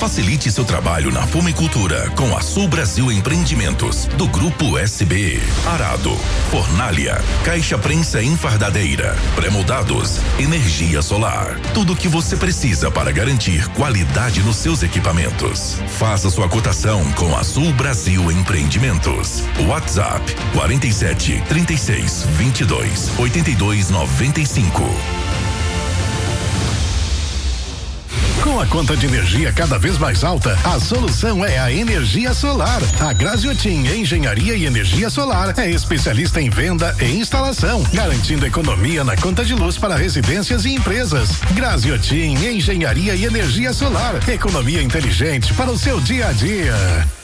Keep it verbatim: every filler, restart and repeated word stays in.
Facilite seu trabalho na fumicultura com a Sul Brasil Empreendimentos, do Grupo S B. Arado, fornalha, caixa prensa enfardadeira, pré-moldados, energia solar. Tudo o que você precisa para garantir qualidade nos seus equipamentos. Faça sua cotação com a Sul Brasil Empreendimentos. WhatsApp quarenta e sete, trinta e seis, vinte e dois, oitenta e dois, noventa e cinco. Com a conta de energia cada vez mais alta, a solução é a energia solar. A Graziotin Engenharia e Energia Solar é especialista em venda e instalação, garantindo economia na conta de luz para residências e empresas. Graziotin Engenharia e Energia Solar, economia inteligente para o seu dia a dia.